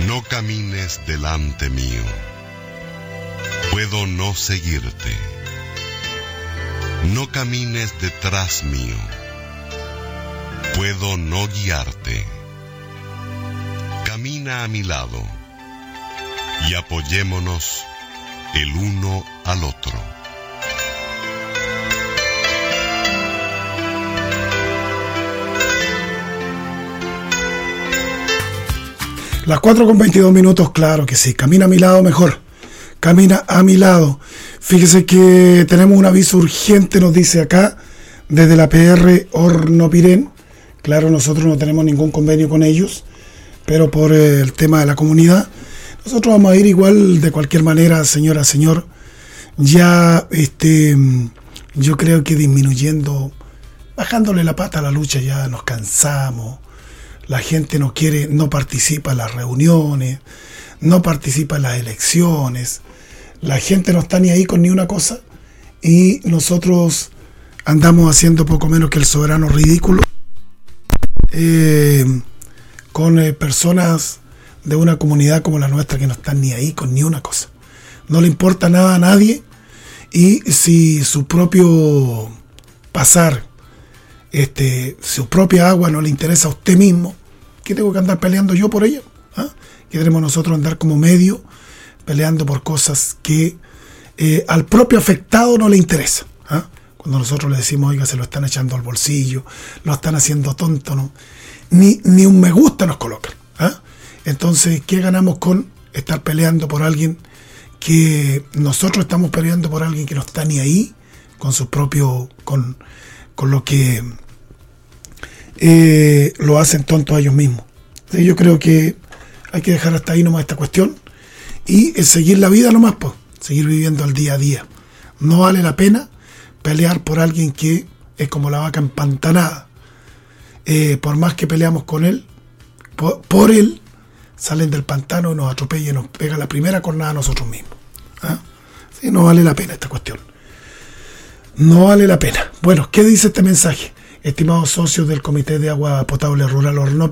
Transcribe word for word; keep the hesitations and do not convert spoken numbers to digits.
No camines delante mío, puedo no seguirte. No camines detrás mío, puedo no guiarte. Camina a mi lado y apoyémonos el uno al otro. Las cuatro con veintidós minutos, claro que sí. Camina a mi lado mejor. Camina a mi lado. Fíjese que tenemos un aviso urgente, nos dice acá, desde la P R Hornopirén. Claro, nosotros no tenemos ningún convenio con ellos, pero por el tema de la comunidad, nosotros vamos a ir igual de cualquier manera, señora, señor. Ya, este, yo creo que disminuyendo, bajándole la pata a la lucha, ya nos cansamos. La gente no quiere, no participa en las reuniones, no participa en las elecciones. La gente no está ni ahí con ni una cosa y nosotros andamos haciendo poco menos que el soberano ridículo eh, con eh, personas de una comunidad como la nuestra que no están ni ahí con ni una cosa. No le importa nada a nadie y si su propio pasar, este, su propia agua no le interesa a usted mismo, ¿qué tengo que andar peleando yo por ella? ¿Ah? ¿Qué tenemos nosotros andar como medio peleando por cosas que eh, al propio afectado no le interesa? ¿Ah? Cuando nosotros le decimos, oiga, se lo están echando al bolsillo, lo están haciendo tonto, ¿no? Ni, ni un me gusta nos colocan. ¿Ah? Entonces, ¿qué ganamos con estar peleando por alguien que nosotros estamos peleando por alguien que no está ni ahí con su propio, con, con lo que eh, lo hacen tonto a ellos mismos? Entonces, yo creo que hay que dejar hasta ahí nomás esta cuestión y eh, seguir la vida nomás, pues, seguir viviendo el día a día. No vale la pena pelear por alguien que es como la vaca empantanada. Eh, por más que peleamos con él, por, por él, salen del pantano y nos atropella y nos pega la primera cornada a nosotros mismos. ¿Ah? Sí, no vale la pena esta cuestión. No vale la pena. Bueno, ¿qué dice este mensaje? Estimados socios del Comité de Agua Potable Rural Hornopirén,